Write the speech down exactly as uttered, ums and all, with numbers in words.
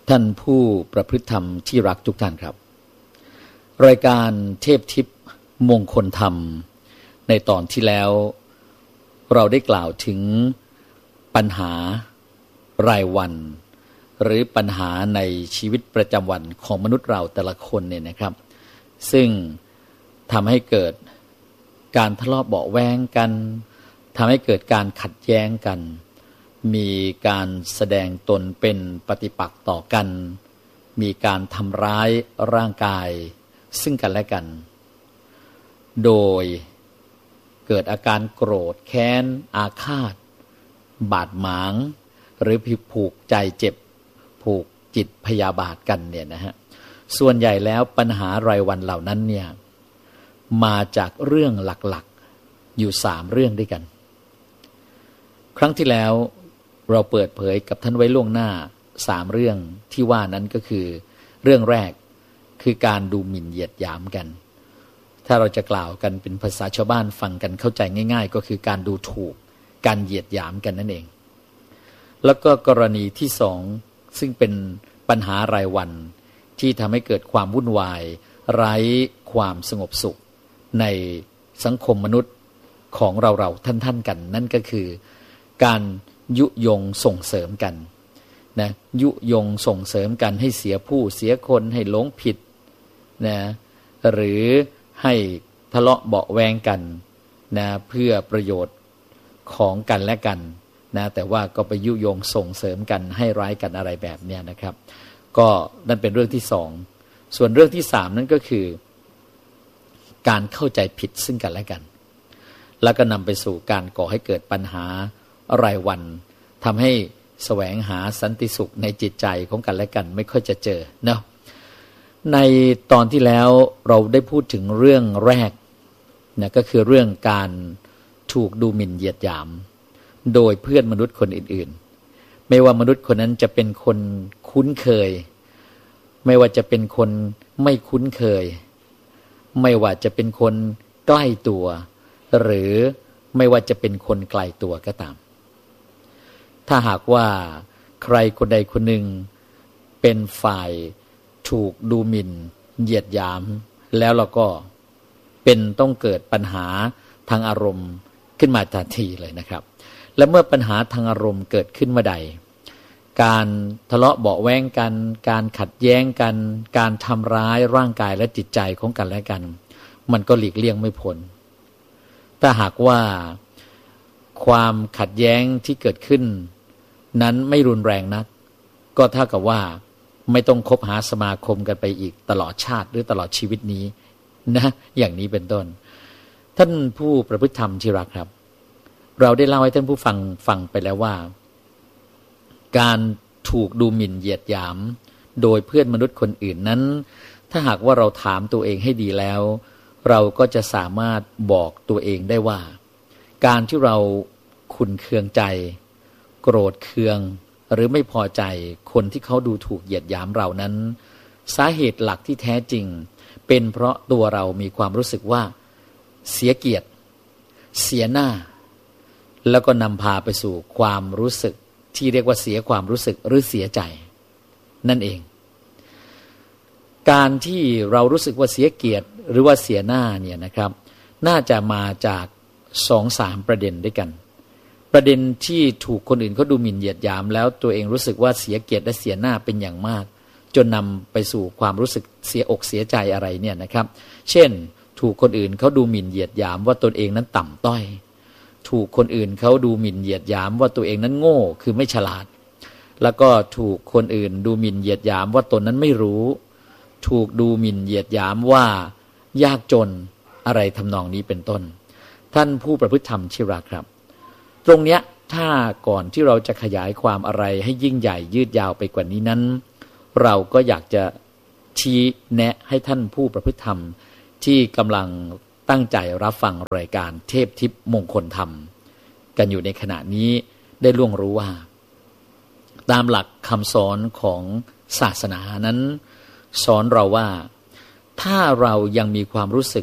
ท่านผู้ประพฤติธรรมที่รักทุกท่านครับรายการเทพทิพย์มงคลธรรมในตอนที่แล้วเราได้กล่าวถึงปัญหารายวันหรือปัญหาในชีวิตประจำวันของมนุษย์เราแต่ละคนเนี่ยนะครับซึ่งทำให้เกิดการทะเลาะเบาะแว้งกันทำให้เกิดการขัดแย้งกันมีการแสดงตนเป็นปฏิปักษ์ต่อกันมีการทำร้ายร่างกายซึ่งกันและกันโดยเกิดอาการโกรธแค้นอาฆาตบาดหมางหรือผูกใจเจ็บผูกจิตพยาบาทกันเนี่ยนะฮะส่วนใหญ่แล้วปัญหารายวันเหล่านั้นเนี่ยมาจากเรื่องหลักๆอยู่สามเรื่องด้วยกันครั้งที่แล้วเราเปิดเผยกับท่านไว้ล่วงหน้าสามเรื่องที่ว่านั้นก็คือเรื่องแรกคือการดูหมิ่นเหยียดหยามกันถ้าเราจะกล่าวกันเป็นภาษาชาวบ้านฟังกันเข้าใจง่ายๆก็คือการดูถูกการเหยียดหยามกันนั่นเองแล้วก็กรณีที่สองซึ่งเป็นปัญหารายวันที่ทำให้เกิดความวุ่นวายไร้ความสงบสุขในสังคมมนุษย์ของเราๆท่านๆกันนั่นก็คือการยุยงส่งเสริมกันนะยุยงส่งเสริมกันให้เสียผู้เสียคนให้หลงผิดนะหรือให้ทะเลาะเบาะแวงกันนะเพื่อประโยชน์ของกันและกันนะแต่ว่าก็ไปยุยงส่งเสริมกันให้ร้ายกันอะไรแบบนี้นะครับก็นั่นเป็นเรื่องที่สองส่วนเรื่องที่สามนั่นก็คือการเข้าใจผิดซึ่งกันและกันแล้วก็นำไปสู่การก่อให้เกิดปัญหารายวันทำให้แสวงหาสันติสุขในจิตใจของกันและกันไม่ค่อยจะเจอเนาะในตอนที่แล้วเราได้พูดถึงเรื่องแรกนะก็คือเรื่องการถูกดูหมิ่นเหยียดหยามโดยเพื่อนมนุษย์คนอื่นๆไม่ว่ามนุษย์คนนั้นจะเป็นคนคุ้นเคยไม่ว่าจะเป็นคนไม่คุ้นเคยไม่ว่าจะเป็นคนใกล้ตัวหรือไม่ว่าจะเป็นคนไกลตัวก็ตามถ้าหากว่าใครคนใดคนหนึ่งเป็นฝ่ายถูกดูหมิ่นเหยียดหยามแล้วเราก็เป็นต้องเกิดปัญหาทางอารมณ์ขึ้นมาทันทีเลยนะครับและเมื่อปัญหาทางอารมณ์เกิดขึ้นเมื่อใดการทะเลาะเบาะแว้งกันการขัดแย้งกันการทำร้ายร่างกายและจิตใจของกันและกันมันก็หลีกเลี่ยงไม่พ้นถ้าหากว่าความขัดแย้งที่เกิดขึ้นนั้นไม่รุนแรงนักก็เท่ากับว่าไม่ต้องคบหาสมาคมกันไปอีกตลอดชาติหรือตลอดชีวิตนี้นะอย่างนี้เป็นต้นท่านผู้ประพฤติธรรมที่รักครับเราได้เล่าให้ท่านผู้ฟังฟังไปแล้วว่าการถูกดูหมิ่นเหยียดหยามโดยเพื่อนมนุษย์คนอื่นนั้นถ้าหากว่าเราถามตัวเองให้ดีแล้วเราก็จะสามารถบอกตัวเองได้ว่าการที่เราขุ่นเคืองใจโกรธเคืองหรือไม่พอใจคนที่เขาดูถูกเหยียดหยามเรานั้นสาเหตุหลักที่แท้จริงเป็นเพราะตัวเรามีความรู้สึกว่าเสียเกียรติเสียหน้าแล้วก็นำพาไปสู่ความรู้สึกที่เรียกว่าเสียความรู้สึกหรือเสียใจนั่นเองการที่เรารู้สึกว่าเสียเกียรติหรือว่าเสียหน้าเนี่ยนะครับน่าจะมาจากสองสามประเด็นด้วยกันประเด็นที่ถูกคนอื่นเขาดูหมิ่นเหยียดหยามแล้วตัวเองรู้สึกว่าเสียเกียรติและเสียหน้าเป็นอย่างมากจนนำไปสู่ความรู้สึกเสียอกเสียใจอะไรเนี่ยนะครับเช่นถูกคนอื่นเขาดูหมิ่นเหยียดหยามว่าตนเองนั้นต่ำต้อยถูกคนอื่นเขาดูหมิ่นเหยียดหยามว่าตัวเองนั้นโง่คือไม่ฉลาดแล้วก็ถูกคนอื่นดูหมิ่นเหยียดหยามว่าตนนั้นไม่รู้ถูกดูหมิ่นเหยียดหยามว่ายากจนอะไรทำนองนี้เป็นต้นท่านผู้ประพฤติธรรมที่รักครับตรงเนี้ยถ้าก่อนที่เราจะขยายความอะไรให้ยิ่งใหญ่ยืดยาวไปกว่านี้นั้นเราก็อยากจะชี้แนะให้ท่านผู้ประพฤติธรรมที่กำลังตั้งใจรับฟังรายการเทพทิพย์มงคลธรรมกันอยู่ในขณะนี้ได้ล่วงรู้ว่าตามหลักคำสอนของศาสนานั้นสอนเราว่าถ้าเรายังมีความรู้สึก